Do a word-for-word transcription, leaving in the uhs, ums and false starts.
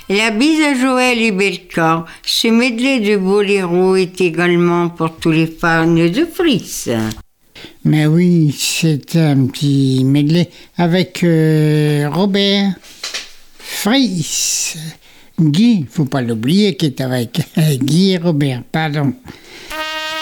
La bise à Joël et Belka. Ce medley de boléro est également pour tous les fans de Friss. Mais oui, c'est un petit medley avec euh, Robert Friss. Guy, faut pas l'oublier, qui est avec Guy et Robert, pardon.